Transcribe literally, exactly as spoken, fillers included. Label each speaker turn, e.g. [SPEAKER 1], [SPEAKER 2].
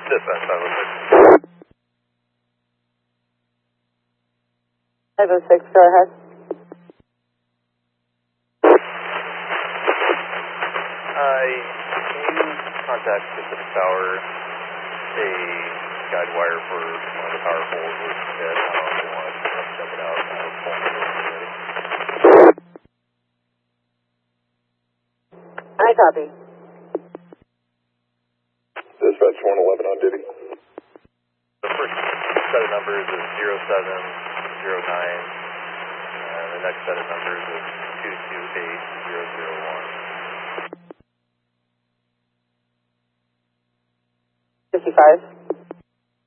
[SPEAKER 1] Dispatch five oh six.
[SPEAKER 2] five oh six, go ahead.
[SPEAKER 1] Hi, can you contact Pacific Power, a guide wire for one of the power poles was dead. I don't know if they want to check it out. I was pulling it already.
[SPEAKER 2] I copy.
[SPEAKER 3] Dispatch one eleven on duty.
[SPEAKER 1] The first set of numbers is zero seven zero nine, and the next set of numbers is two two eight zero zero one.
[SPEAKER 2] fifty-five.